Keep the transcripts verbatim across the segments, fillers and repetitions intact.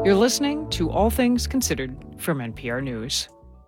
You're listening to All Things Considered from N P R News.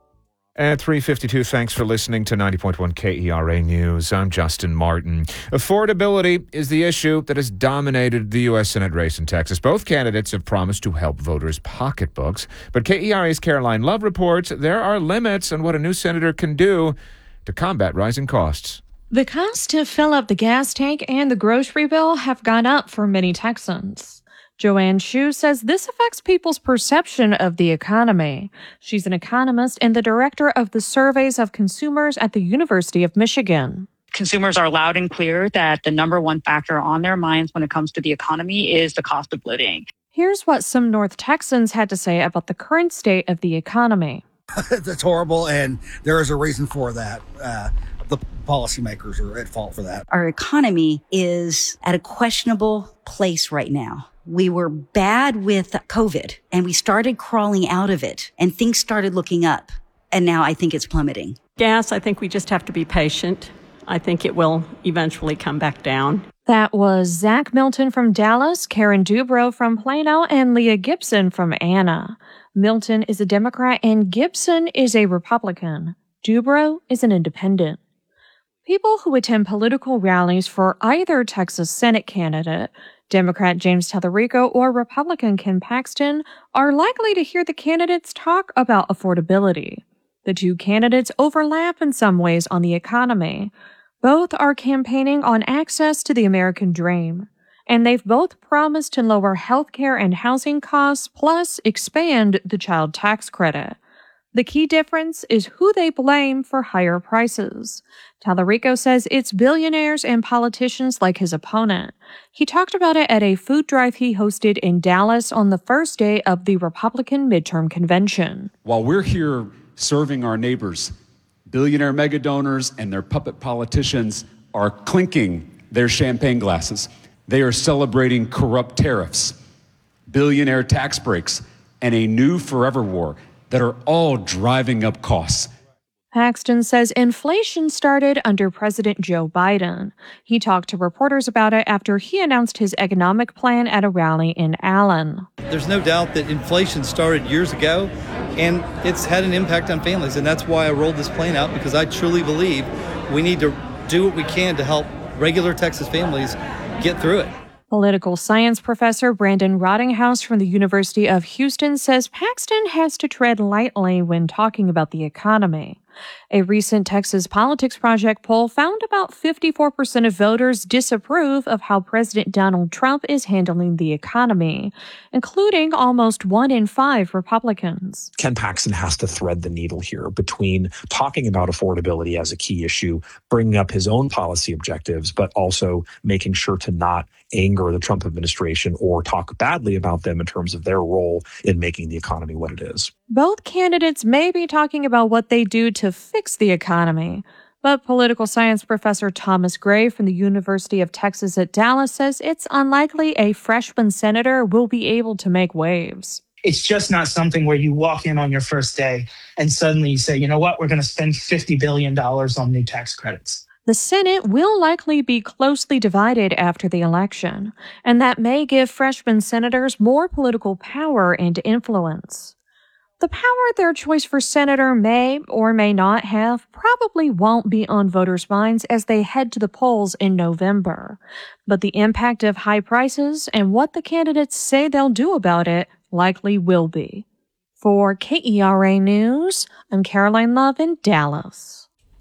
At three fifty-two, thanks for listening to ninety point one K E R A News. I'm Justin Martin. Affordability is the issue that has dominated the U S Senate race in Texas. Both candidates have promised to help voters' pocketbooks. But K E R A's Caroline Love reports there are limits on what a new senator can do to combat rising costs. The cost to fill up the gas tank and the grocery bill have gone up for many Texans. Joanne Shu says this affects people's perception of the economy. She's an economist and the director of the surveys of consumers at the University of Michigan. Consumers are loud and clear that the number one factor on their minds when it comes to the economy is the cost of living. Here's what some North Texans had to say about the current state of the economy. It's horrible, and there is a reason for that. Uh, the policymakers are at fault for that. Our economy is at a questionable place right now. We were bad with COVID, and we started crawling out of it, and things started looking up. And now I think it's plummeting. Gas, I think we just have to be patient. I think it will eventually come back down. That was Zach Milton from Dallas, Karen Dubrow from Plano, and Leah Gibson from Anna. Milton is a Democrat and Gibson is a Republican. Dubrow is an independent. People who attend political rallies for either Texas Senate candidate, Democrat James Tallarico or Republican Ken Paxton, are likely to hear the candidates talk about affordability. The two candidates overlap in some ways on the economy. Both are campaigning on access to the American dream, and they've both promised to lower healthcare and housing costs, plus expand the child tax credit. The key difference is who they blame for higher prices. Tallarico says it's billionaires and politicians like his opponent. He talked about it at a food drive he hosted in Dallas on the first day of the Republican midterm convention. While we're here serving our neighbors, billionaire mega donors and their puppet politicians are clinking their champagne glasses. They are celebrating corrupt tariffs, billionaire tax breaks, and a new forever war that are all driving up costs. Paxton says inflation started under President Joe Biden. He talked to reporters about it after he announced his economic plan at a rally in Allen. There's no doubt that inflation started years ago, and it's had an impact on families, and that's why I rolled this plan out, because I truly believe we need to do what we can to help regular Texas families get through it. Political science professor Brandon Rottinghouse from the University of Houston says Paxton has to tread lightly when talking about the economy. A recent Texas Politics Project poll found about fifty-four percent of voters disapprove of how President Donald Trump is handling the economy, including almost one in five Republicans. Ken Paxton has to thread the needle here between talking about affordability as a key issue, bringing up his own policy objectives, but also making sure to not anger the Trump administration or talk badly about them in terms of their role in making the economy what it is. Both candidates may be talking about what they do to fix the economy, but political science professor Thomas Gray from the University of Texas at Dallas says it's unlikely a freshman senator will be able to make waves. It's just not something where you walk in on your first day and suddenly you say, you know what, we're going to spend fifty billion dollars on new tax credits. The Senate will likely be closely divided after the election, and that may give freshman senators more political power and influence. The power their choice for senator may or may not have probably won't be on voters' minds as they head to the polls in November. But the impact of high prices and what the candidates say they'll do about it likely will be. For K E R A News, I'm Caroline Love in Dallas.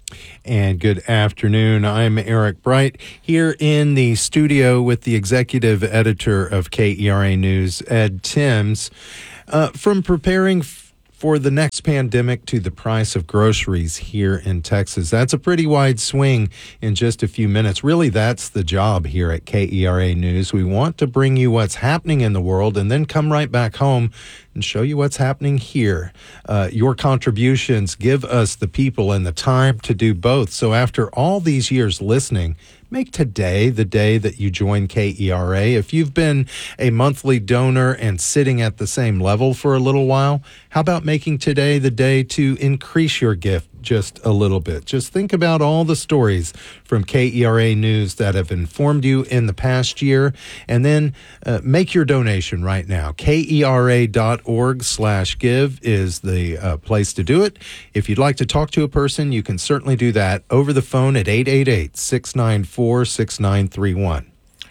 And good afternoon. I'm Eric Bright here in the studio with the executive editor of K E R A News, Ed Timms. Uh, from preparing f- for the next pandemic to the price of groceries here in Texas, that's a pretty wide swing in just a few minutes. Really, that's the job here at K E R A News. We want to bring you what's happening in the world and then come right back home and show you what's happening here. Uh, your contributions give us the people and the time to do both. So after all these years listening, make today the day that you join K E R A. If you've been a monthly donor and sitting at the same level for a little while, how about making today the day to increase your gift just a little bit. Just think about all the stories from K E R A News that have informed you in the past year, and then uh, make your donation right now. K E R A dot org slash give is the uh, place to do it. If you'd like to talk to a person, you can certainly do that over the phone at eight eight eight, six nine four, six nine three one.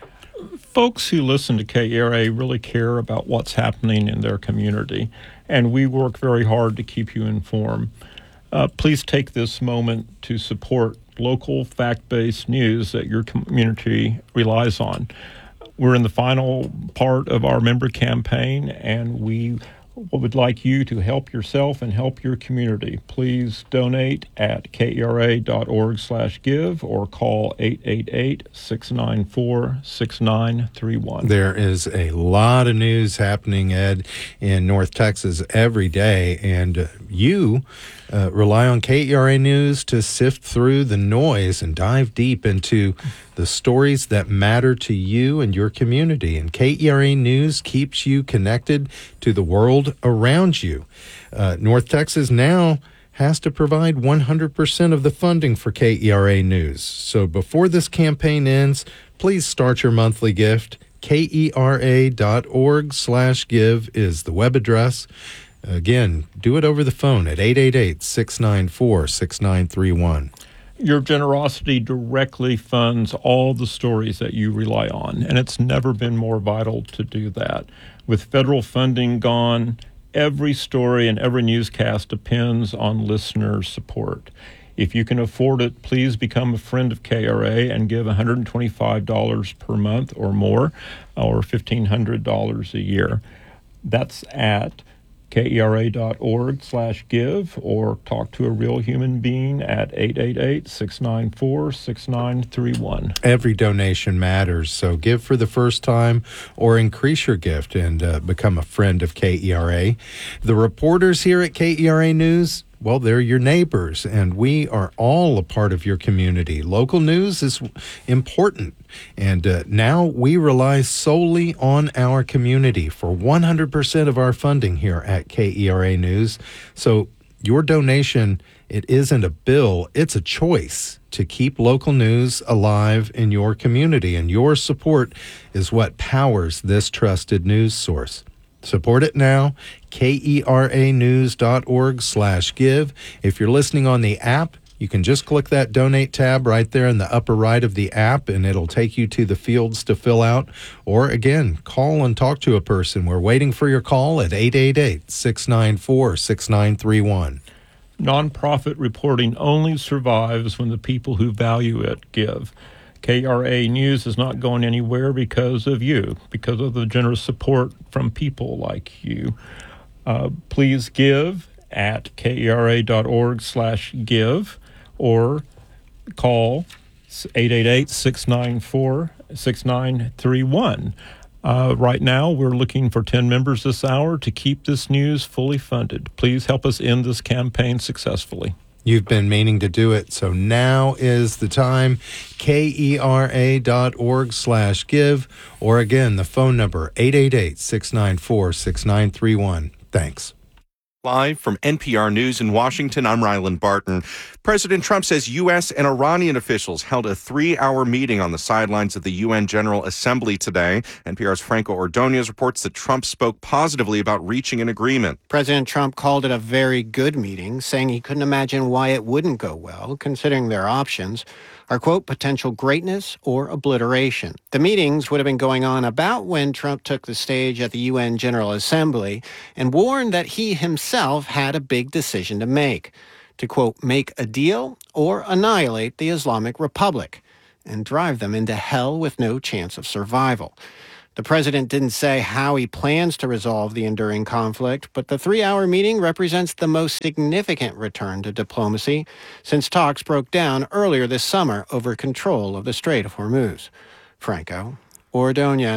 Folks who listen to K E R A really care about what's happening in their community, and we work very hard to keep you informed. Uh, please take this moment to support local fact-based news that your community relies on. We're in the final part of our member campaign, and we would like you to help yourself and help your community. Please donate at K E R A dot org slash give or call eight eight eight, six nine four, six nine three one. There is a lot of news happening, Ed, in North Texas every day, and uh, you uh, rely on K E R A News to sift through the noise and dive deep into the stories that matter to you and your community. And K E R A News keeps you connected to the world around you. Uh, North Texas now has to provide one hundred percent of the funding for K E R A News. So before this campaign ends, please start your monthly gift. K E R A dot org slash give is the web address. Again, do it over the phone at eight eight eight, six nine four, six nine three one. Your generosity directly funds all the stories that you rely on, and it's never been more vital to do that. With federal funding gone, every story and every newscast depends on listener support. If you can afford it, please become a friend of K R A and give one hundred twenty-five dollars per month or more, or fifteen hundred dollars a year. That's at K E R A dot org slash give, or talk to a real human being at eight eight eight, six nine four, six nine three one. Every donation matters, so give for the first time or increase your gift and uh, become a friend of K E R A. The reporters here at K E R A News, well, they're your neighbors, and we are all a part of your community. Local news is important, and uh, now we rely solely on our community for one hundred percent of our funding here at K E R A News. So your donation, it isn't a bill, it's a choice to keep local news alive in your community, and your support is what powers this trusted news source. Support it now, K E R A news dot org slash give. If you're listening on the app, you can just click that donate tab right there in the upper right of the app, and it'll take you to the fields to fill out. Or again, call and talk to a person. We're waiting for your call at eight eight eight, six nine four, six nine three one. Nonprofit reporting only survives when the people who value it give. K R A News is not going anywhere because of you, because of the generous support from people like you. Uh, please give at K E R A dot org slash give or call eight eight eight, six nine four, six nine three one. Uh, right now, we're looking for ten members this hour to keep this news fully funded. Please help us end this campaign successfully. You've been meaning to do it, so now is the time. K E R A dot org slash give, or again, the phone number, eight eight eight, six nine four, six nine three one. Thanks. Live from N P R News in Washington, I'm Ryland Barton. President Trump says U S and Iranian officials held a three-hour meeting on the sidelines of the U N General Assembly today. N P R's Franco Ordonez reports that Trump spoke positively about reaching an agreement. President Trump called it a very good meeting, saying he couldn't imagine why it wouldn't go well, considering their options are, quote, potential greatness or obliteration. The meetings would have been going on about when Trump took the stage at the U N General Assembly and warned that he himself had a big decision to make. To, quote, make a deal or annihilate the Islamic Republic and drive them into hell with no chance of survival. The president didn't say how he plans to resolve the enduring conflict, but the three-hour meeting represents the most significant return to diplomacy since talks broke down earlier this summer over control of the Strait of Hormuz. Franco Ordonez.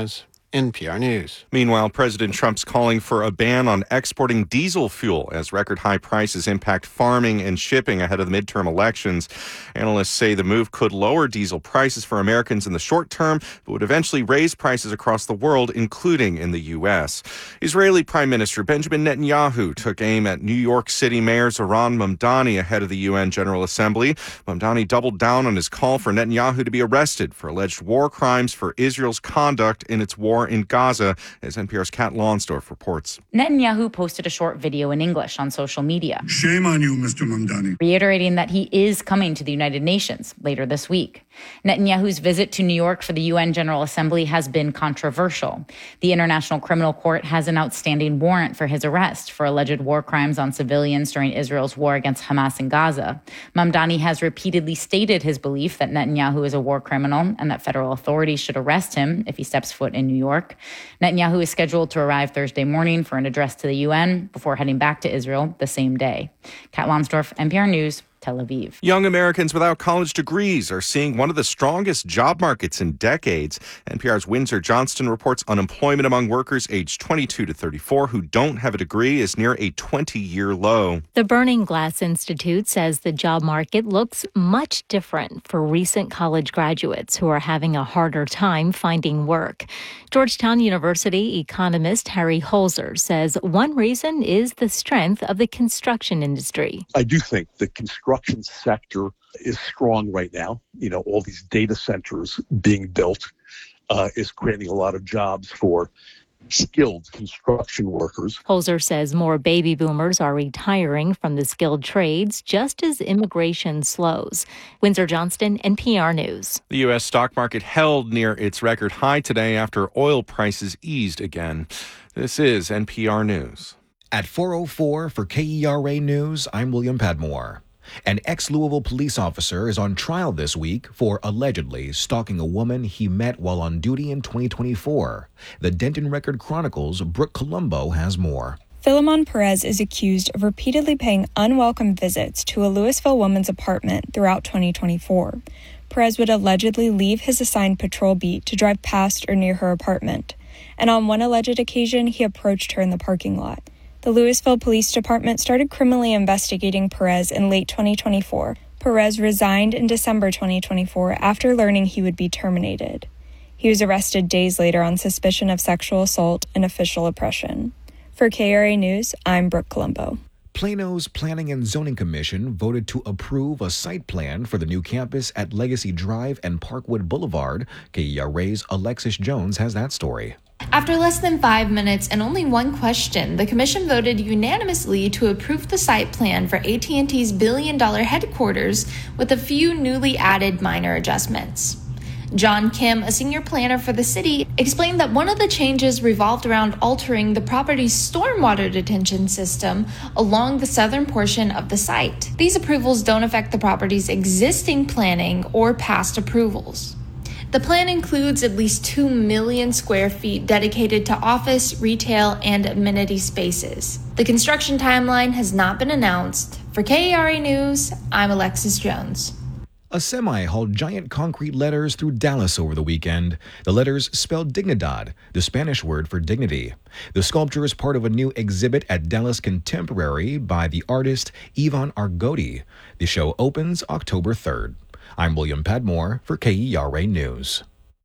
N P R News. Meanwhile, President Trump's calling for a ban on exporting diesel fuel as record high prices impact farming and shipping ahead of the midterm elections. Analysts say the move could lower diesel prices for Americans in the short term, but would eventually raise prices across the world, including in the U S. Israeli Prime Minister Benjamin Netanyahu took aim at New York City Mayor Zohran Mamdani ahead of the U N General Assembly. Mamdani doubled down on his call for Netanyahu to be arrested for alleged war crimes for Israel's conduct in its war in Gaza, as N P R's Kat Lonsdorf reports. Netanyahu posted a short video in English on social media. Shame on you, Mister Mamdani. Reiterating that he is coming to the United Nations later this week. Netanyahu's visit to New York for the U N General Assembly has been controversial. The International Criminal Court has an outstanding warrant for his arrest for alleged war crimes on civilians during Israel's war against Hamas in Gaza. Mamdani has repeatedly stated his belief that Netanyahu is a war criminal and that federal authorities should arrest him if he steps foot in New York. Netanyahu is scheduled to arrive Thursday morning for an address to the U N before heading back to Israel the same day. Kat Lonsdorf, N P R News, Tel Aviv. Young Americans without college degrees are seeing one of the strongest job markets in decades. N P R's Windsor Johnston reports unemployment among workers aged twenty-two to thirty-four who don't have a degree is near a twenty-year low. The Burning Glass Institute says the job market looks much different for recent college graduates who are having a harder time finding work. Georgetown University economist Harry Holzer says one reason is the strength of the construction industry. I do think the construction sector is strong right now. You know, all these data centers being built uh, is creating a lot of jobs for skilled construction workers. Holzer says more baby boomers are retiring from the skilled trades just as immigration slows. Windsor Johnston, N P R News. The U S stock market held near its record high today after oil prices eased again. This is N P R News. At four oh four for K E R A News, I'm William Padmore. An ex-Louisville police officer is on trial this week for allegedly stalking a woman he met while on duty in twenty twenty-four. The Denton Record Chronicles' Brooke Colombo has more. Philemon Perez is accused of repeatedly paying unwelcome visits to a Louisville woman's apartment throughout twenty twenty-four. Perez would allegedly leave his assigned patrol beat to drive past or near her apartment, and on one alleged occasion, he approached her in the parking lot. The Louisville Police Department started criminally investigating Perez in late twenty twenty-four. Perez resigned in December twenty twenty-four after learning he would be terminated. He was arrested days later on suspicion of sexual assault and official oppression. For K R A News, I'm Brooke Colombo. Plano's Planning and Zoning Commission voted to approve a site plan for the new campus at Legacy Drive and Parkwood Boulevard. K E R A's Alexis Jones has that story. After less than five minutes and only one question, the commission voted unanimously to approve the site plan for A T and T's billion-dollar headquarters with a few newly added minor adjustments. John Kim, a senior planner for the city, explained that one of the changes revolved around altering the property's stormwater detention system along the southern portion of the site. These approvals don't affect the property's existing planning or past approvals. The plan includes at least two million square feet dedicated to office, retail, and amenity spaces. The construction timeline has not been announced. For K E R A News, I'm Alexis Jones. A semi hauled giant concrete letters through Dallas over the weekend. The letters spelled Dignidad, the Spanish word for dignity. The sculpture is part of a new exhibit at Dallas Contemporary by the artist Ivan Argoti. The show opens October third. I'm William Padmore for K E R A News.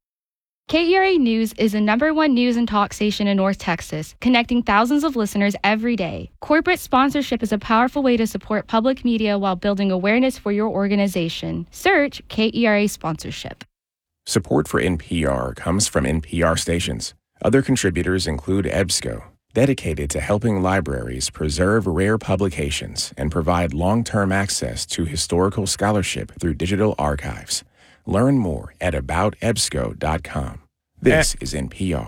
K E R A News is the number one news and talk station in North Texas, connecting thousands of listeners every day. Corporate sponsorship is a powerful way to support public media while building awareness for your organization. Search K E R A sponsorship. Support for N P R comes from N P R stations. Other contributors include EBSCO, dedicated to helping libraries preserve rare publications and provide long-term access to historical scholarship through digital archives. Learn more at about ebsco dot com. This is N P R.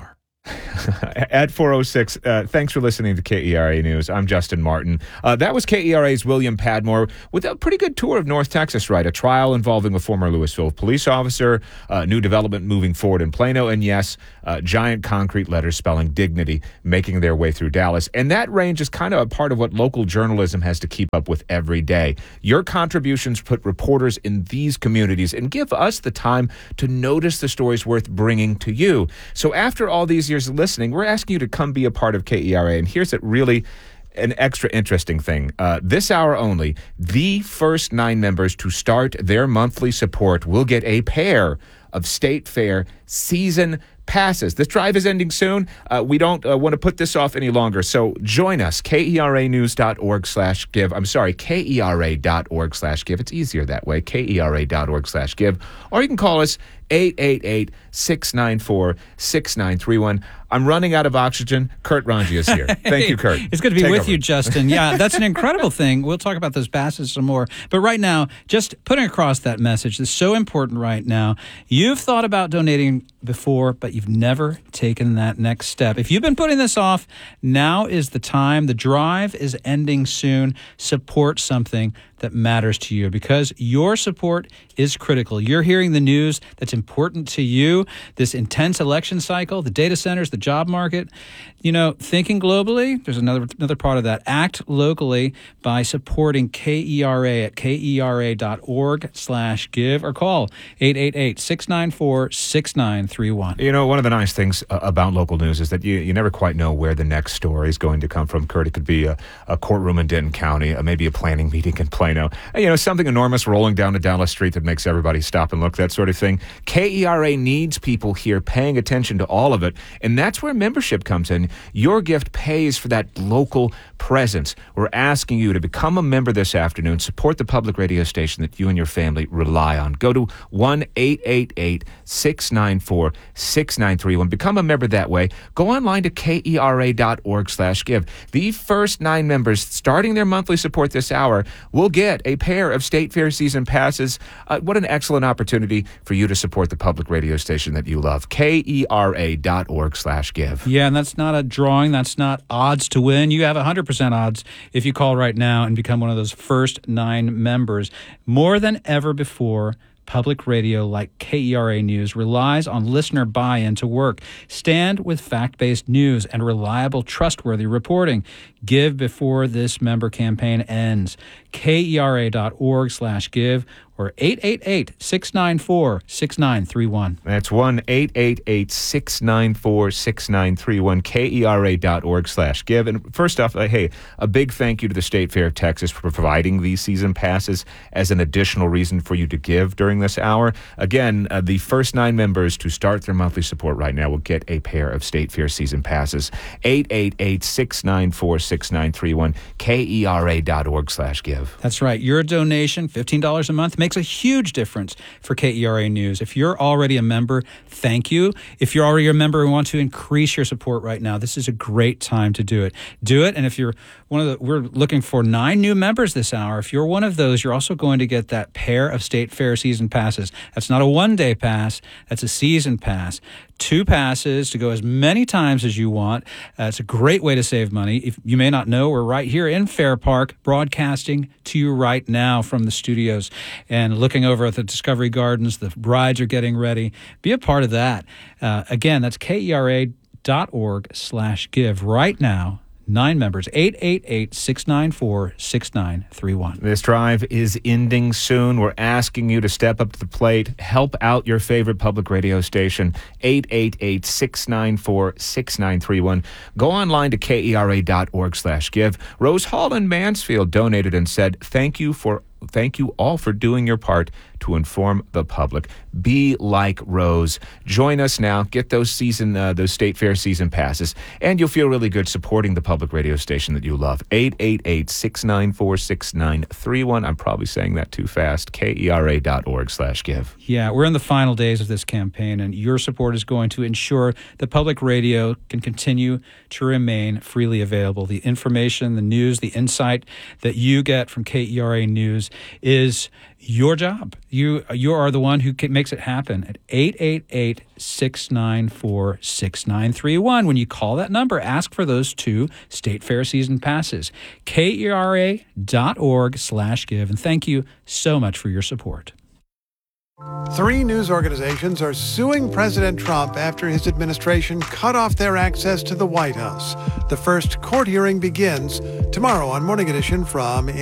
At four oh six, uh, thanks for listening to K E R A News. I'm Justin Martin. Uh, that was K E R A's William Padmore with a pretty good tour of North Texas, right? A trial involving a former Louisville police officer, uh, new development moving forward in Plano, and yes, uh, giant concrete letters spelling dignity making their way through Dallas. And that range is kind of a part of what local journalism has to keep up with every day. Your contributions put reporters in these communities and give us the time to notice the stories worth bringing to you. So after all these years of listening, we're asking you to come be a part of K E R A. And here's it really an extra interesting thing. Uh, this hour only, the first nine members to start their monthly support will get a pair of State Fair season passes. This drive is ending soon. Uh, we don't uh, want to put this off any longer. So join us, keranews.org slash give. I'm sorry, kera.org slash give. It's easier that way, kera.org slash give. Or you can call us eight eight eight, six nine four, six nine three one. I'm running out of oxygen. Kurt Ranji is here. Thank you, Kurt. It's good to be Take with over. you, Justin. Yeah, that's an incredible thing. We'll talk about those passes some more. But right now, just putting across that message that's so important right now. You've thought about donating before, but you've never taken that next step. If you've been putting this off, now is the time. The drive is ending soon. Support something that matters to you, because your support is critical. You're hearing the news that's important to you, this intense election cycle, the data centers, the job market. You know, thinking globally, there's another another part of that. Act locally by supporting K E R A at kera.org slash give or call eight eight eight, six nine four, six nine three one. You know, one of the nice things uh, about local news is that you, you never quite know where the next story is going to come from. Kurt, it could be a, a courtroom in Denton County, uh, maybe a planning meeting in Plano. You know, something enormous rolling down a Dallas street that makes everybody stop and look, that sort of thing. K E R A needs people here paying attention to all of it, and that's where membership comes in. Your gift pays for that local presence. We're asking you to become a member this afternoon. Support the public radio station that you and your family rely on. Go to one eight eight eight, six nine four, six nine three one. Become a member that way. Go online to kera.org slash give. The first nine members starting their monthly support this hour will get a pair of State Fair season passes. Uh, what an excellent opportunity for you to support the public radio station that you love. kera.org slash give. Yeah, and that's not a drawing. That's not odds to win. You have one hundred percent odds if you call right now and become one of those first nine members. More than ever before, public radio like K E R A News relies on listener buy-in to work. Stand with fact-based news and reliable, trustworthy reporting. Give before this member campaign ends. kera.org slash give or eight eight eight, six nine four, six nine three one. That's one eight eight eight, six nine four, six nine three one, kera.org slash give. And first off, uh, hey, a big thank you to the State Fair of Texas for providing these season passes as an additional reason for you to give during this hour. Again, uh, the first nine members to start their monthly support right now will get a pair of State Fair season passes. eight eight eight, six nine four, six nine three one, kera.org slash give. That's right. Your donation, fifteen dollars a month, makes a huge difference for K E R A News. If you're already a member, thank you. If you're already a member and want to increase your support right now, this is a great time to do it. Do it. And if you're one of the, we're looking for nine new members this hour. If you're one of those, you're also going to get that pair of State Fair season passes. That's not a one-day pass. That's a season pass. Two passes to go as many times as you want. Uh, it's a great way to save money. If you may not know, we're right here in Fair Park, broadcasting to you right now from the studios and looking over at the Discovery Gardens. The rides are getting ready. Be a part of that. Uh, again, that's kera.org slash give right now. Nine members, eight eight eight, six nine four, six nine three one. This drive is ending soon. We're asking you to step up to the plate, help out your favorite public radio station, eight eight eight, six nine four, six nine three one. Go online to kera.org slash give. Rose Hall in Mansfield donated and said, thank you for Thank you all for doing your part to inform the public. Be like Rose. Join us now. Get those season, uh, those State Fair season passes, and you'll feel really good supporting the public radio station that you love. eight eight eight, six nine four, six nine three one. I'm probably saying that too fast. kera.org slash give. Yeah, we're in the final days of this campaign, and your support is going to ensure that public radio can continue to remain freely available. The information, the news, the insight that you get from K E R A News is your job. You you are the one who can, makes it happen at eight eight eight, six nine four, six nine three one. When you call that number, ask for those two State Fair season passes. K E R A dot org slash give. And thank you so much for your support. Three news organizations are suing President Trump after his administration cut off their access to the White House. The first court hearing begins tomorrow on Morning Edition from